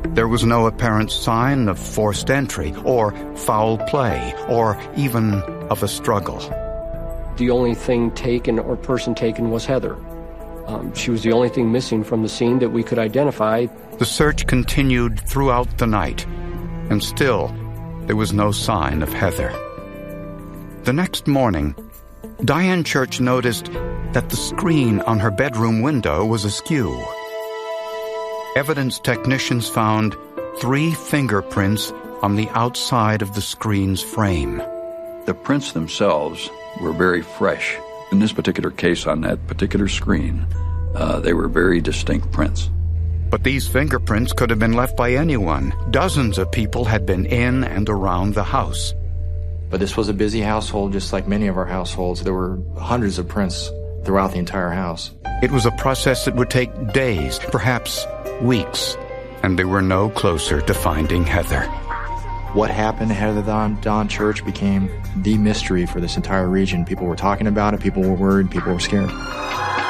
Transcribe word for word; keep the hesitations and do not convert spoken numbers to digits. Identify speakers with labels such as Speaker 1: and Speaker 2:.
Speaker 1: There was no apparent sign of forced entry or foul play or even of a struggle.
Speaker 2: The only thing taken or person taken was Heather. Um, she was the only thing missing from the scene that we could identify.
Speaker 1: The search continued throughout the night, and still there was no sign of Heather. The next morning, Diane Church noticed that the screen on her bedroom window was askew. Evidence technicians found three fingerprints on the outside of the screen's frame.
Speaker 3: The prints themselves were very fresh. In this particular case, on that particular screen, uh, they were very distinct prints.
Speaker 1: But these fingerprints could have been left by anyone. Dozens of people had been in and around the house.
Speaker 4: But this was a busy household, just like many of our households. There were hundreds of prints throughout the entire house.
Speaker 1: It was a process that would take days, perhaps weeks, and they were no closer to finding Heather.
Speaker 4: What happened to Heather Dawn, Dawn Church became the mystery for this entire region. People were talking about it, people were worried, people were scared.